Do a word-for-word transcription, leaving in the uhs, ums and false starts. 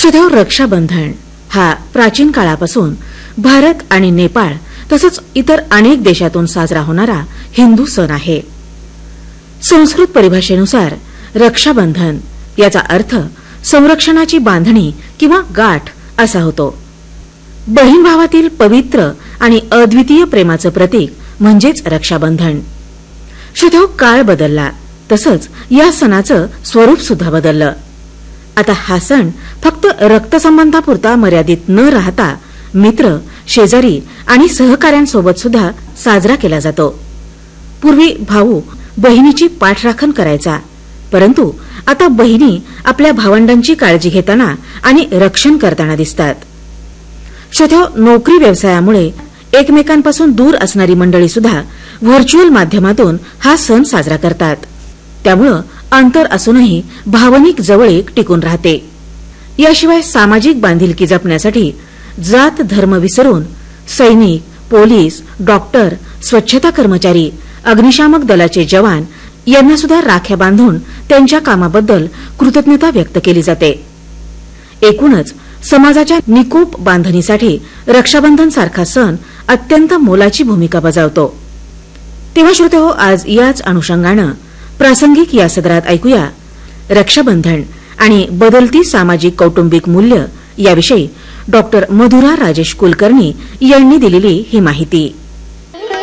श्रोत्याहो, रक्षाबंधन हा प्राचीन काळापासून भारत आणि नेपाळ तसंच इतर अनेक देशातून साजरा होणारा हिंदू सण आहे. संस्कृत परिभाषेनुसार रक्षाबंधन याचा अर्थ संरक्षणाची बांधणी किंवा गाठ असा होतो. बहीण भावातील पवित्र आणि अद्वितीय प्रेमाचं प्रतीक म्हणजेच रक्षाबंधन. श्रोत्याहो, काळ बदलला तसंच या सणाचं स्वरूप सुद्धा बदललं. आता हा सण फक्त रक्तसंबंधापुरता मर्यादित न राहता मित्र, शेजारी आणि सहकाऱ्यांसोबत सुद्धा साजरा केला जातो. पूर्वी भाऊ बहिणीची पाठराखण करायचा, परंतु आता बहिणी आपल्या भावंडांची काळजी घेताना आणि रक्षण करताना दिसतात. श्रोत्याहो, नोकरी व्यवसायामुळे एकमेकांपासून दूर असणारी मंडळी सुद्धा व्हर्च्युअल माध्यमातून हा सण साजरा करतात. त्यामुळं अंतर असूनही भावनिक जवळीक टिकून राहते. याशिवाय सामाजिक बांधिलकी जपण्यासाठी जात धर्म विसरून सैनिक, पोलीस, डॉक्टर, स्वच्छता कर्मचारी, अग्निशामक दलाचे जवान यांना सुद्धा राख्या बांधून त्यांच्या कामाबद्दल कृतज्ञता व्यक्त केली जाते. एकूणच समाजाच्या निकोप बांधणीसाठी रक्षाबंधन सारखा सण अत्यंत मोलाची भूमिका बजावतो. तेव्हा श्रोत्याहो, आज याच अनुषंगानं प्रासंगिक या सदरात ऐकूया रक्षाबंधन आणि बदलती सामाजिक कौटुंबिक मूल्य याविषयी डॉक्टर मधुरा राजेश कुलकर्णी यांनी दिलेली ही माहिती.